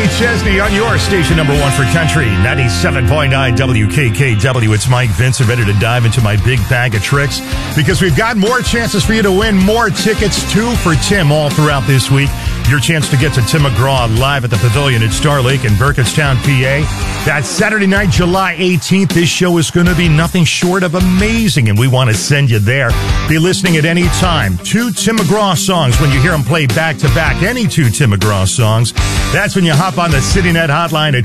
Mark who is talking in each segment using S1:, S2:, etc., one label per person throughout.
S1: Chesney on your station number one for country, 97.9 WKKW. It's Mike Vincent, ready to dive into my big bag of tricks because we've got more chances for you to win more tickets, 2 for Tim, all throughout this week. Your chance to get to Tim McGraw live at the Pavilion at Star Lake in Burkettstown, PA. That's Saturday night, July 18th. This show is going to be nothing short of amazing, and we want to send you there. Be listening at any time. 2 Tim McGraw songs when you hear them play back-to-back. Any 2 Tim McGraw songs. That's when you hop on the CityNet hotline at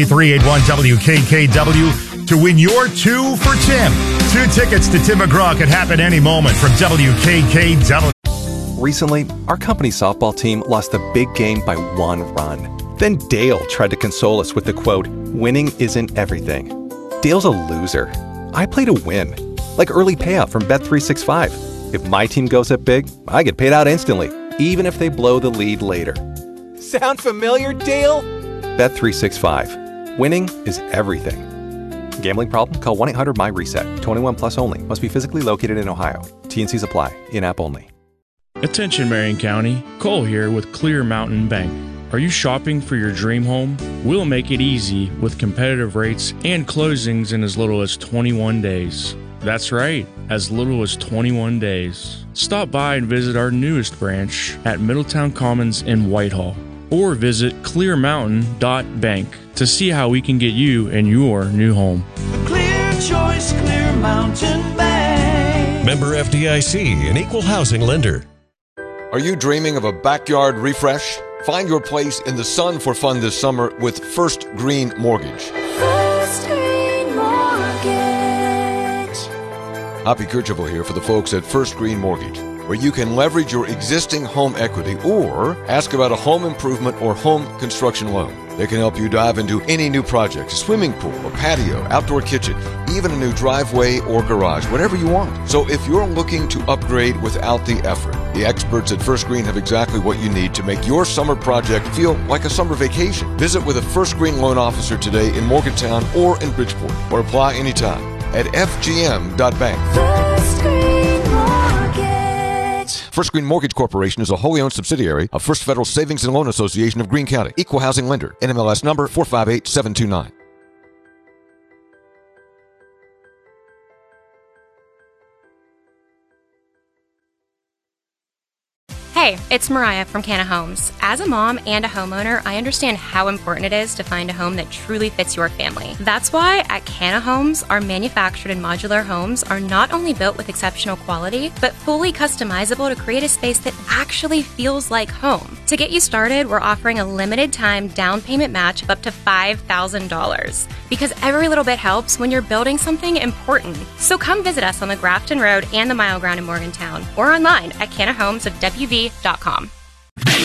S1: 888-381-WKKW to win your 2 for Tim. 2 tickets to Tim McGraw could happen any moment from WKKW.
S2: Recently, our company softball team lost the big game by 1 run. Then Dale tried to console us with the quote, "Winning isn't everything." Dale's a loser. I play to win, like early payout from Bet365. If my team goes up big, I get paid out instantly, even if they blow the lead later. Sound familiar, Dale? Bet365. Winning is everything. Gambling problem? Call 1-800-MY-RESET. 21 plus only. Must be physically located in Ohio. T&Cs apply. In-app only.
S3: Attention Marion County, Cole here with Clear Mountain Bank. Are you shopping for your dream home? We'll make it easy with competitive rates and closings in as little as 21 days. That's right, as little as 21 days. Stop by and visit our newest branch at Middletown Commons in Whitehall, or visit clearmountain.bank to see how we can get you in your new home.
S4: The clear choice, Clear Mountain Bank.
S5: Member FDIC, an equal housing lender.
S6: Are you dreaming of a backyard refresh? Find your place in the sun for fun this summer with First Green Mortgage.
S7: First Green Mortgage.
S6: Hoppy Kercheval here for the folks at First Green Mortgage, where you can leverage your existing home equity or ask about a home improvement or home construction loan. They can help you dive into any new project, a swimming pool, a patio, outdoor kitchen, even a new driveway or garage, whatever you want. So if you're looking to upgrade without the effort, the experts at First Green have exactly what you need to make your summer project feel like a summer vacation. Visit with a First Green loan officer today in Morgantown or in Bridgeport, or apply anytime at fgm.bank.
S7: First Green Mortgage.
S6: First Green Mortgage Corporation is a wholly owned subsidiary of First Federal Savings and Loan Association of Greene County. Equal housing lender. NMLS number 458729.
S8: Hey, it's Mariah from Canna Homes. As a mom and a homeowner, I understand how important it is to find a home that truly fits your family. That's why at Canna Homes, our manufactured and modular homes are not only built with exceptional quality, but fully customizable to create a space that actually feels like home. To get you started, we're offering a limited time down payment match of up to $5,000 because every little bit helps when you're building something important. So come visit us on the Grafton Road and the Mile Ground in Morgantown or online at cannahomesofwv.com.